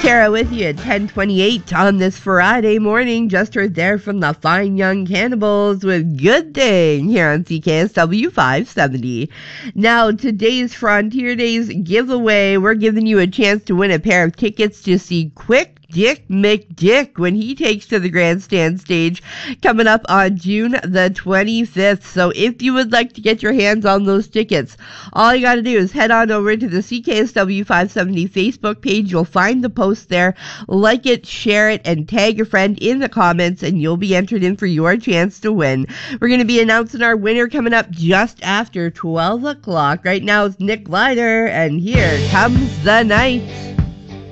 Tara with you at 10:28 on this Friday morning. Just heard there from the Fine Young Cannibals with Good Thing here on CKSW 570. Now, today's Frontier Days giveaway, we're giving you a chance to win a pair of tickets to see Quick Dick McDick when he takes to the grandstand stage coming up on June the 25th. So if you would like to get your hands on those tickets, all you got to do is head on over to the CKSW 570 Facebook page. You'll find the post there. Like it, share it, and tag a friend in the comments, and you'll be entered in for your chance to win. We're going to be announcing our winner coming up just after 12 o'clock. Right now it's Nick Glider, and here comes the night.